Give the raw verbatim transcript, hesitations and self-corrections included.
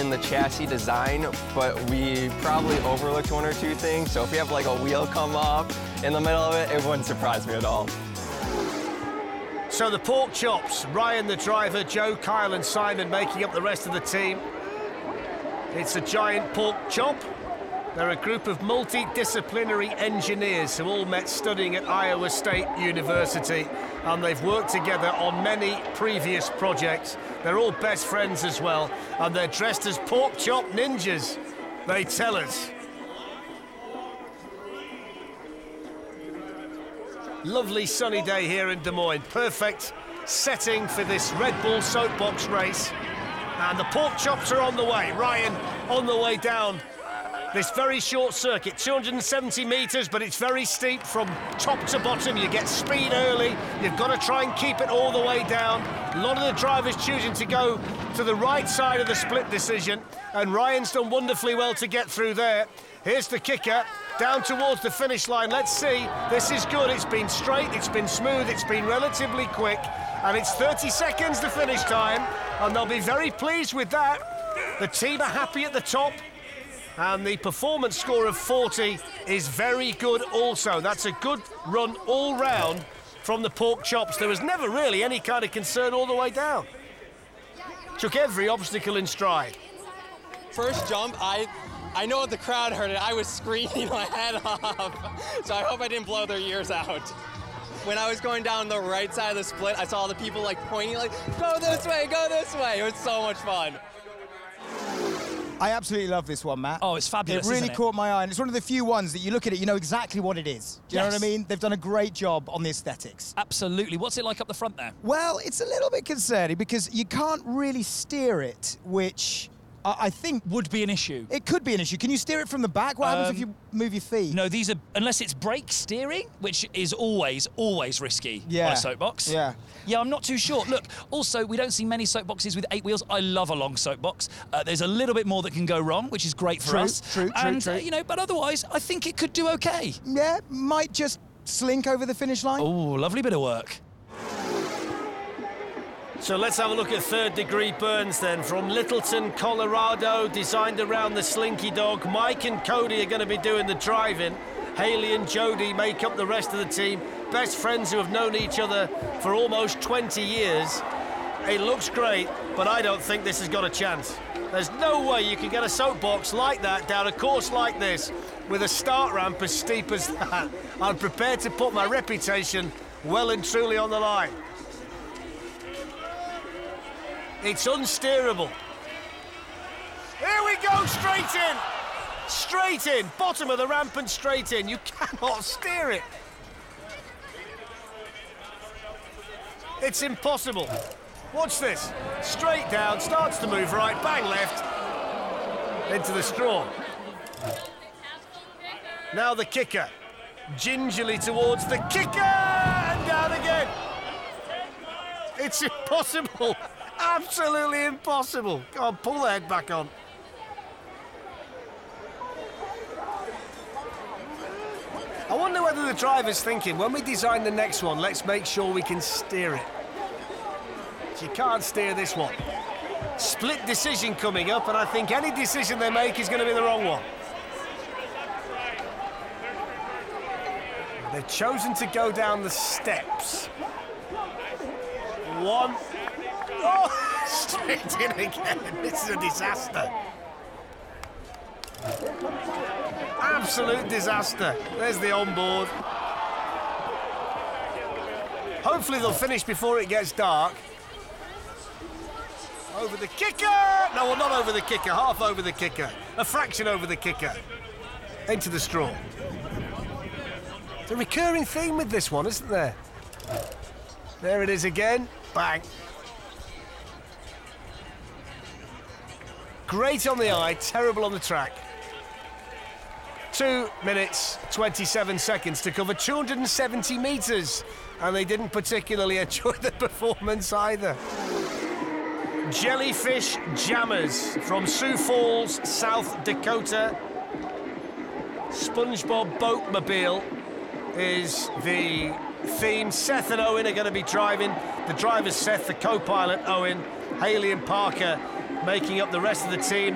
in the chassis design, but we probably overlooked one or two things. So if we have like a wheel come up in the middle of it, it wouldn't surprise me at all. So the pork chops, Ryan the driver, Joe, Kyle and Simon making up the rest of the team. It's a giant pork chop. They're a group of multidisciplinary engineers who all met studying at Iowa State University, and they've worked together on many previous projects. They're all best friends as well, and they're dressed as pork chop ninjas, they tell us. Lovely sunny day here in Des Moines. Perfect setting for this Red Bull Soapbox race. And the pork chops are on the way. Ryan on the way down this very short circuit, two hundred seventy metres, but it's very steep from top to bottom. You get speed early. You've got to try and keep it all the way down. A lot of the drivers choosing to go to the right side of the split decision, and Ryan's done wonderfully well to get through there. Here's the kicker, down towards the finish line. Let's see. This is good. It's been straight, it's been smooth, it's been relatively quick, and it's thirty seconds the finish time, and they'll be very pleased with that. The team are happy at the top, and the performance score of forty is very good also. That's a good run all round from the pork chops. There was never really any kind of concern all the way down. Took every obstacle in stride. First jump, I I know the crowd heard it. I was screaming my head off, so I hope I didn't blow their ears out. When I was going down the right side of the split, I saw the people like pointing like, go this way, go this way. It was so much fun. I absolutely love this one, Matt. Oh, it's fabulous, It really isn't it? caught my eye, and it's one of the few ones that you look at it, you know exactly what it is. Do you Yes. know what I mean? They've done a great job on the aesthetics. Absolutely. What's it like up the front there? Well, it's a little bit concerning because you can't really steer it, which I, I think Would be an issue. it could be an issue. Can you steer it from the back? What happens Um, if you move your feet? No, these are, unless it's brake steering, which is always, always risky Yeah. on a soapbox. Yeah. Yeah, I'm not too sure. Look, also, we don't see many soapboxes with eight wheels. I love a long soapbox. Uh, there's a little bit more that can go wrong, which is great for True, us. true, true, and, true. Uh, you know, but otherwise, I think it could do okay. Yeah, might just slink over the finish line. Oh, lovely bit of work. So let's have a look at third degree burns then. From Littleton, Colorado, designed around the Slinky Dog. Mike and Cody are going to be doing the driving. Haley and Jody make up the rest of the team. Best friends who have known each other for almost twenty years. It looks great, but I don't think this has got a chance. There's no way you can get a soapbox like that down a course like this with a start ramp as steep as that. I'm prepared to put my reputation well and truly on the line. It's unsteerable. Here we go, straight in. Straight in, bottom of the ramp and straight in. You cannot steer it. It's impossible. Watch this. Straight down, starts to move right, bang left, into the straw. Now the kicker. Gingerly towards the kicker, and down again. It's impossible. Absolutely impossible. Go on, pull the head back on. I wonder whether the driver's thinking, when we design the next one, let's make sure we can steer it. You can't steer this one. Split decision coming up, and I think any decision they make is going to be the wrong one. They've chosen to go down the steps. One. Oh, straight in again. This is a disaster. Absolute disaster. There's the onboard. Hopefully they'll finish before it gets dark. Over the kicker! No, well, not over the kicker, half over the kicker. A fraction over the kicker. Into the straw. It's a recurring theme with this one, isn't there? There it is again. Bang. Great on the eye, terrible on the track. Two minutes, twenty-seven seconds to cover two hundred seventy metres, and they didn't particularly enjoy the performance either. Jellyfish Jammers from Sioux Falls, South Dakota. SpongeBob Boatmobile is the theme. Seth and Owen are going to be driving. The driver's Seth, the co-pilot Owen, Haley and Parker making up the rest of the team.